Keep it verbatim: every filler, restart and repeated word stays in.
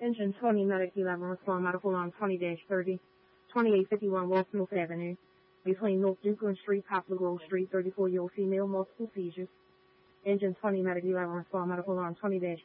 Engine twenty, Medic eleven, respond medical alarm twenty dash thirty, twenty-eight fifty-one West North Avenue, between North Dukeland Street, Poplar Grove Street, thirty-four-year-old female, multiple seizures. Engine twenty, Medic eleven, respond medical alarm twenty dash